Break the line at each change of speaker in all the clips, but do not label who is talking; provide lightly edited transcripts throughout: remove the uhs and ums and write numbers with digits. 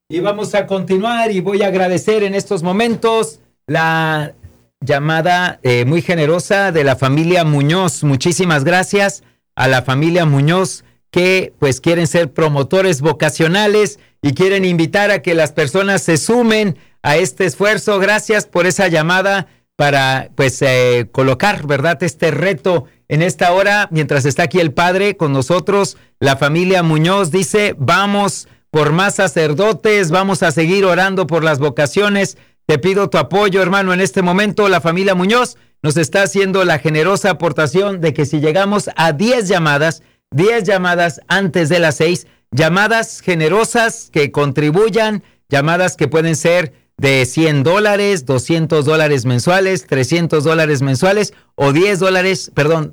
Y vamos a continuar y voy a agradecer en estos momentos la llamada muy generosa de la familia Muñoz. Muchísimas gracias a la familia Muñoz que pues quieren ser promotores vocacionales y quieren invitar a que las personas se sumen a este esfuerzo. Gracias por esa llamada para pues colocar, ¿verdad?, este reto en esta hora. Mientras está aquí el Padre con nosotros, la familia Muñoz dice, vamos por más sacerdotes, vamos a seguir orando por las vocaciones. Te pido tu apoyo, hermano, en este momento. La familia Muñoz nos está haciendo la generosa aportación de que si llegamos a 10 llamadas antes de las 6, llamadas generosas que contribuyan, llamadas que pueden ser de $100, $200 mensuales, $300 mensuales o $100,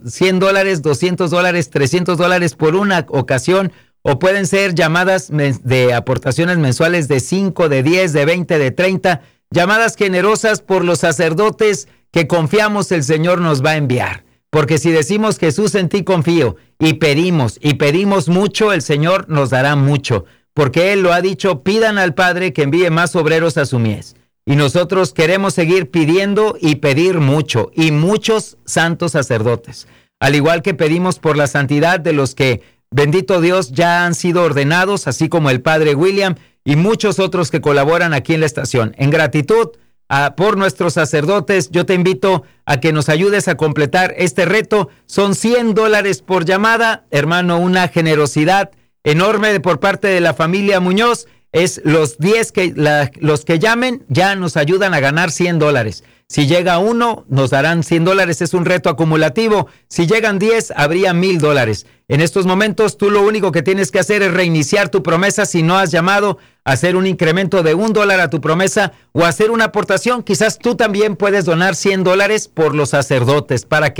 $200, $300 por una ocasión, o pueden ser llamadas de aportaciones mensuales de 5, de 10, de 20, de 30, llamadas generosas por los sacerdotes que confiamos el Señor nos va a enviar. Porque si decimos Jesús, en ti confío, y pedimos mucho, el Señor nos dará mucho. Porque Él lo ha dicho, pidan al Padre que envíe más obreros a su mies. Y nosotros queremos seguir pidiendo y pedir mucho, y muchos santos sacerdotes. Al igual que pedimos por la santidad de los que, bendito Dios, ya han sido ordenados, así como el Padre William y muchos otros que colaboran aquí en la estación. En gratitud por nuestros sacerdotes, yo te invito a que nos ayudes a completar este reto. Son $100 por llamada, hermano, una generosidad enorme por parte de la familia Muñoz. Es los 10 los que llamen ya nos ayudan a ganar $100. Si llega uno, nos darán $100. Es un reto acumulativo. Si llegan 10, habría $1,000. En estos momentos, tú lo único que tienes que hacer es reiniciar tu promesa. Si no has llamado, hacer un incremento de $1 a tu promesa o hacer una aportación. Quizás tú también puedes donar $100 por los sacerdotes para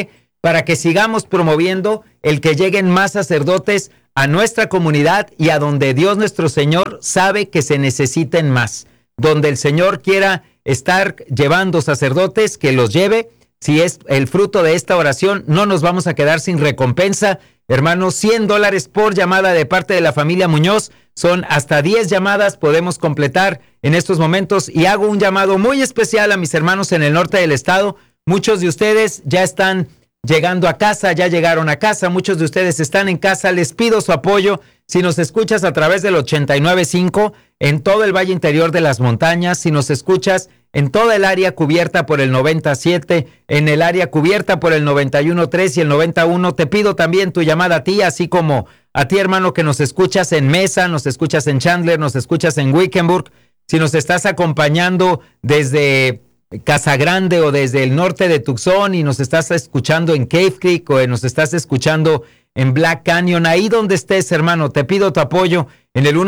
que sigamos promoviendo el que lleguen más sacerdotes a nuestra comunidad y a donde Dios nuestro Señor sabe que se necesiten más. Donde el Señor quiera estar llevando sacerdotes, que los lleve. Si es el fruto de esta oración, no nos vamos a quedar sin recompensa. Hermanos, $100 por llamada de parte de la familia Muñoz. Son hasta 10 llamadas, podemos completar en estos momentos. Y hago un llamado muy especial a mis hermanos en el norte del estado. Muchos de ustedes ya están llegando a casa, ya llegaron a casa, muchos de ustedes están en casa, les pido su apoyo. Si nos escuchas a través del 89.5 en todo el Valle Interior de las Montañas, si nos escuchas en toda el área cubierta por el 97, en el área cubierta por el 91.3 y el 91, te pido también tu llamada a ti, así como a ti, hermano, que nos escuchas en Mesa, nos escuchas en Chandler, nos escuchas en Wickenburg, si nos estás acompañando desde Casa Grande o desde el norte de Tucson y nos estás escuchando en Cave Creek o nos estás escuchando en Black Canyon, ahí donde estés, hermano, te pido tu apoyo en el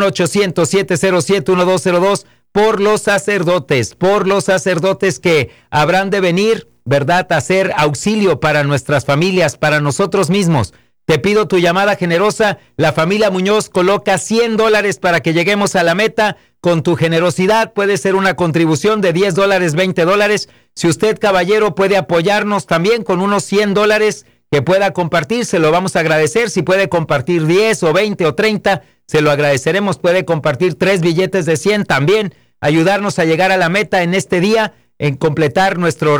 1-800-707-1202 por los sacerdotes que habrán de venir, ¿verdad?, a hacer auxilio para nuestras familias, para nosotros mismos. Te pido tu llamada generosa. La familia Muñoz coloca $100 para que lleguemos a la meta. Con tu generosidad puede ser una contribución de $10, $20. Si usted, caballero, puede apoyarnos también con unos $100 que pueda compartir, se lo vamos a agradecer. Si puede compartir 10 o 20 o 30, se lo agradeceremos. Puede compartir 3 billetes de 100 también. Ayudarnos a llegar a la meta en este día, en completar nuestro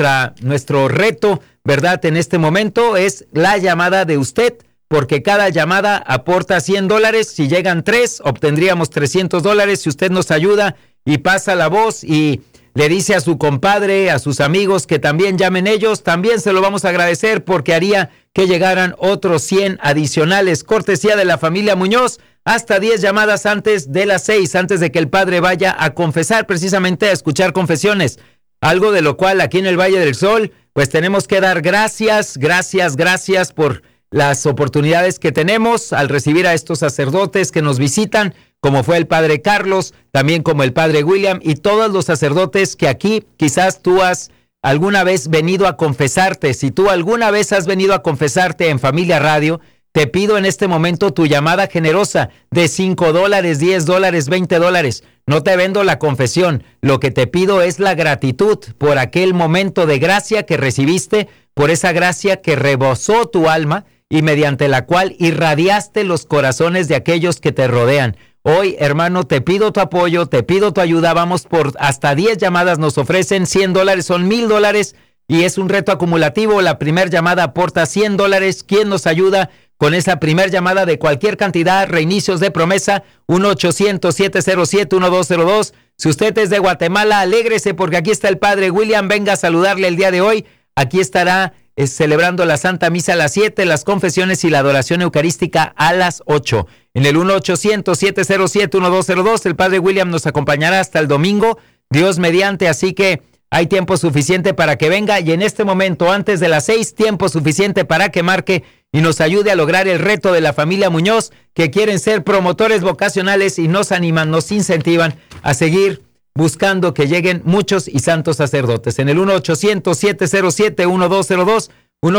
reto, ¿verdad? En este momento es la llamada de usted, porque cada llamada aporta $100. Si llegan 3, obtendríamos $300. Si usted nos ayuda y pasa la voz y le dice a su compadre, a sus amigos que también llamen ellos, también se lo vamos a agradecer porque haría que llegaran otros 100 adicionales. Cortesía de la familia Muñoz, hasta 10 llamadas antes de las 6, antes de que el padre vaya a confesar, precisamente a escuchar confesiones. Algo de lo cual aquí en el Valle del Sol, pues tenemos que dar gracias por las oportunidades que tenemos al recibir a estos sacerdotes que nos visitan, como fue el padre Carlos, también como el padre William y todos los sacerdotes que aquí quizás tú has alguna vez venido a confesarte. Si tú alguna vez has venido a confesarte en Familia Radio, te pido en este momento tu llamada generosa de $5, $10, $20. No te vendo la confesión. Lo que te pido es la gratitud por aquel momento de gracia que recibiste, por esa gracia que rebosó tu alma y mediante la cual irradiaste los corazones de aquellos que te rodean. Hoy, hermano, te pido tu apoyo, te pido tu ayuda. Vamos por hasta 10 llamadas, nos ofrecen $100, son $1,000 y es un reto acumulativo. La primera llamada aporta $100. ¿Quién nos ayuda con esa primera llamada de cualquier cantidad? Reinicios de promesa, 1-800-707-1202. Si usted es de Guatemala, alégrese porque aquí está el padre William. Venga a saludarle el día de hoy. Aquí estará celebrando la Santa Misa a las 7, las confesiones y la adoración eucarística a las 8. En el 1-800-707-1202, el padre William nos acompañará hasta el domingo, Dios mediante, así que hay tiempo suficiente para que venga y en este momento, antes de las 6, tiempo suficiente para que marque y nos ayude a lograr el reto de la familia Muñoz, que quieren ser promotores vocacionales y nos animan, nos incentivan a seguir buscando que lleguen muchos y santos sacerdotes. En el 1-800-707-1202,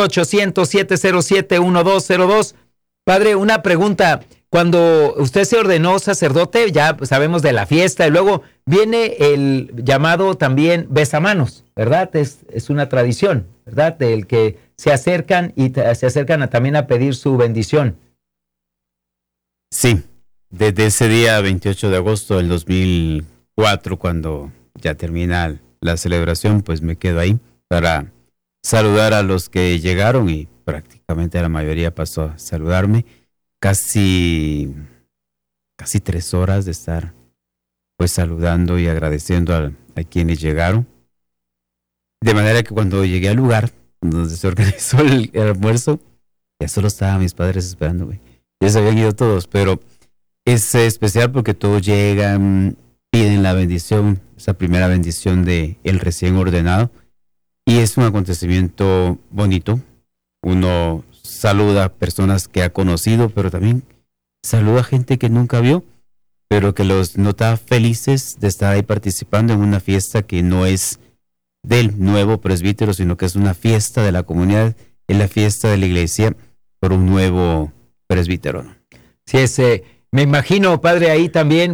1-800-707-1202. Padre, una pregunta. Cuando usted se ordenó sacerdote, ya sabemos de la fiesta, y luego viene el llamado también besamanos, ¿verdad? Es una tradición, ¿verdad? Del que se acercan y se acercan también a pedir su bendición.
Sí, desde ese día 28 de agosto del 2004, cuando ya termina la celebración, pues me quedo ahí para saludar a los que llegaron y prácticamente la mayoría pasó a saludarme. Casi 3 horas de estar pues saludando y agradeciendo a quienes llegaron. De manera que cuando llegué al lugar donde se organizó el almuerzo, ya solo estaban mis padres esperándome. Ya se habían ido todos, pero es especial porque todos llegan, piden la bendición, esa primera bendición de el recién ordenado, y es un acontecimiento bonito. Uno saluda a personas que ha conocido, pero también saluda a gente que nunca vio, pero que los nota felices de estar ahí participando en una fiesta que no es del nuevo presbítero, sino que es una fiesta de la comunidad, es la fiesta de la iglesia por un nuevo presbítero.
Sí, me imagino, padre, ahí también